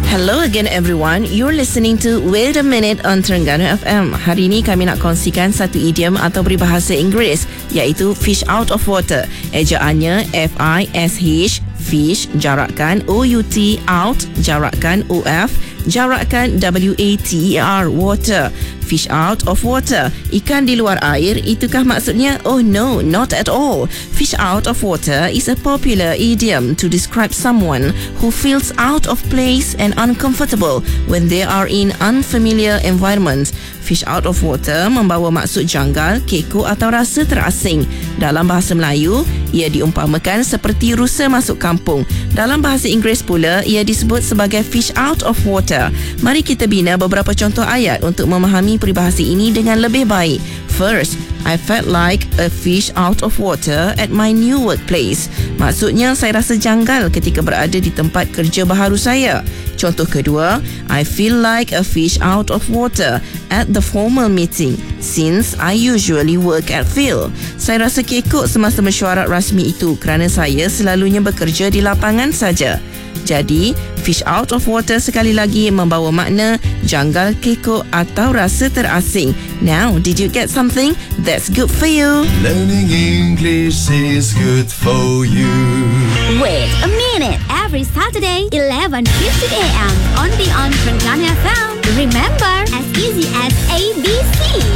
Hello again everyone. You're listening to Wait a Minute on Terengganu FM. Hari ini kami nak kongsikan satu idiom atau peribahasa Inggeris iaitu fish out of water. Ejaannya F-I-S-H, fish, jarakkan O-U-T, out, jarakkan O-F, jarakkan W-A-T-E-R, water. Fish out of water. Ikan di luar air, itukah maksudnya? Oh no, not at all. Fish out of water is a popular idiom to describe someone who feels out of place and uncomfortable when they are in unfamiliar environment. Fish out of water membawa maksud janggal, kekok atau rasa terasing. Dalam bahasa Melayu, ia diumpamakan seperti rusa masuk kampung. Dalam bahasa Inggeris pula, ia disebut sebagai fish out of water. Mari kita bina beberapa contoh ayat untuk memahami peribahasa ini dengan lebih baik. First, I felt like a fish out of water at my new workplace. Maksudnya, saya rasa janggal ketika berada di tempat kerja baharu saya. Contoh kedua, I feel like a fish out of water at the formal meeting since I usually work at field. Saya rasa kekok semasa mesyuarat rasmi itu kerana saya selalunya bekerja di lapangan saja. Jadi, fish out of water sekali lagi membawa makna janggal, kekok atau rasa terasing. Now, did you get something? That's good for you. Learning English is good for you. Wait a minute. Every Saturday, 11:50 a.m. only on Terengganu FM. Remember, as easy as ABC.